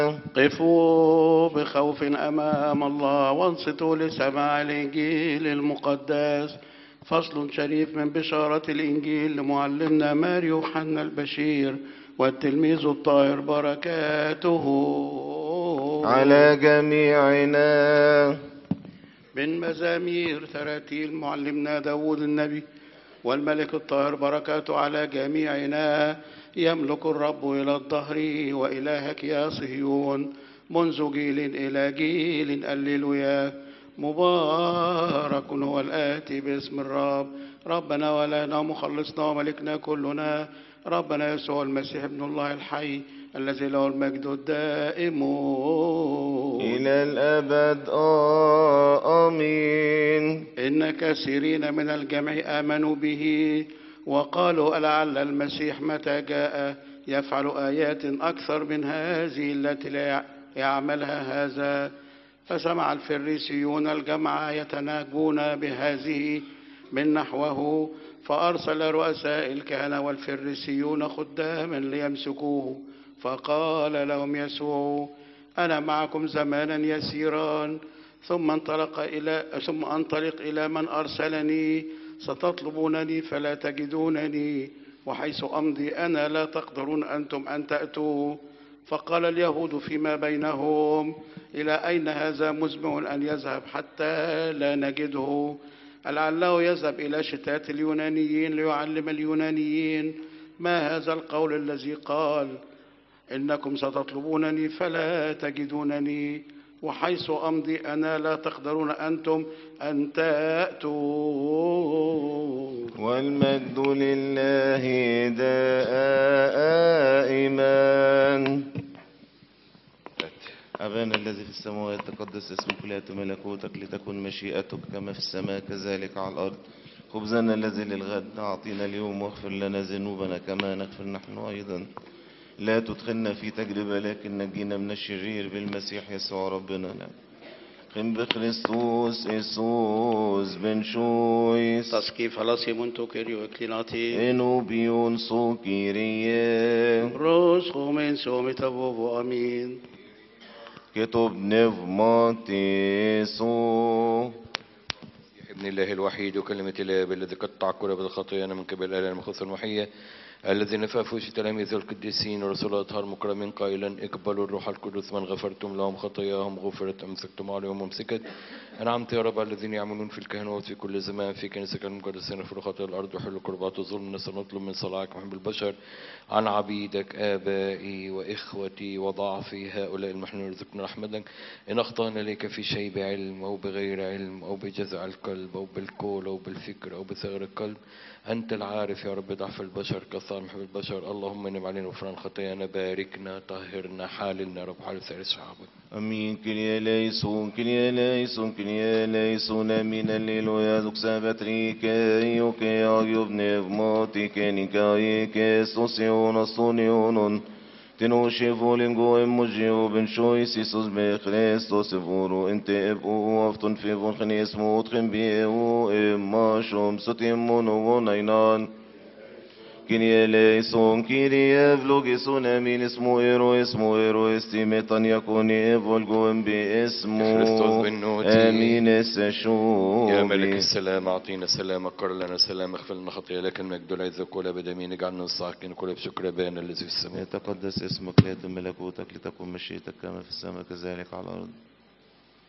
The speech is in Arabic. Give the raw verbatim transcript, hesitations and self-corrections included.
قفوا بخوف أمام الله وانصتوا لسماع الإنجيل المقدس. فصل شريف من بشارة الإنجيل لمعلمنا ماري يوحنا البشير والتلميذ الطاهر بركاته على جميعنا. من مزامير تراتيل معلمنا داود النبي. والملك الطاهر بركاته على جميعنا. يملك الرب إلى الدهر وإلهك يا صهيون منذ جيل إلى جيل. هللويا. مبارك هو الآتي باسم الرب ربنا ولنا مخلصنا وملكنا كلنا ربنا يسوع المسيح ابن الله الحي الذي له المجد الدائم إلى الأبد آمين. إن كثيرين من الجمع آمنوا به وقالوا ألعل المسيح متى جاء يفعل آيات أكثر من هذه التي لا يعملها هذا. فسمع الفريسيون الجمع يتناجون بهذه من نحوه فأرسل رؤساء الكهنة والفريسيون خداما ليمسكوه. فقال لهم يسوع أنا معكم زمانا يسيرا ثم انطلق إلى ثم أنطلق إلى من أرسلني. ستطلبونني فلا تجدونني وحيث أمضي أنا لا تقدرون أنتم أن تأتوا. فقال اليهود فيما بينهم إلى أين هذا مزمع أن يذهب حتى لا نجده؟ لعله يذهب إلى شتات اليونانيين ليعلم اليونانيين. ما هذا القول الذي قال إنكم ستطلبونني فلا تجدونني وحيث أمضي أنا لا تقدرون أنتم أن تأتوا. والمجد لله دائما. أبانا الذي في السماوات تقدس اسمك ليأتي ملكوتك لتكن مشيئتك كما في السماء كذلك على الأرض. خبزنا الذي للغد أعطينا اليوم واغفر لنا ذنوبنا كما نغفر نحن أيضا. لا تدخلنا في تجربة لكن نجينا من الشرير بالمسيح يسوع ربنا. لا خم بخريستوس إيسوس بن شويس تسكي فلاسي منتو كيريو اكليناتي إنو بيون سو كيريه روس خومين سومي تبوبو أمين. كتب نفماتي سو ابن الله الوحيد وكلمة الله الذي قطع كل بالخطايانا من قبل الآلام المخصص المحية الذي نفى فوش تلاميذ القديسين ورسول أطهار مكرمين قائلا اقبلوا الروح القدس من غفرتم لهم خطاياهم غفرت أمسكتم عليهم ومسكت. أنعمت يا رب الذين يعملون في الكهنوت في كل زمان في كنيسة المقدسين في خطايا الأرض وحل كربات الظلم. نطلب من صلاحك محب البشر عن عبيدك آبائي وإخوتي وضعفي هؤلاء المحنون رزقنا رحمتك. إن أخطأنا لك في شيء بعلم أو بغير علم أو بجزع القلب أو بالقول أو بالفكر أو بثغر القلب أنت العارف يا رب ضعف البشر كثار محب البشر. اللهم انم علينا غفران خطايانا باركنا طهرنا حالنا رب حال سائر شعبك. أمين. كليا ليسون كليا ليسون كليا ليسون أمين الليل ويادك سابتريك يوكي أغيب نفماتي كنكاي كسوسيون أصونيون تنوشي فولين قوم مجيو بن شوي سيسوس بخريستوس فورو انت ابقو وافتن في فون خنيس موت خن بيهو اما شوم ستيمون ونينان كيني ليسون كيري افلوغيسون امين اسمو ايرو اسمو ايرو استيمتان يكون ايفول قوم باسمو امين السشو. يا ملك السلام اعطينا سلامك قر لنا سلام اغفر لنا خطايا لك المجد والعزة كل بدمين اجعلنا الصاعقين كل بشكر ابانا الذي في السماء. يتقدس اسمك ليأتي ملكوتك لتكن مشيئتك كما في السماء كذلك على الأرض.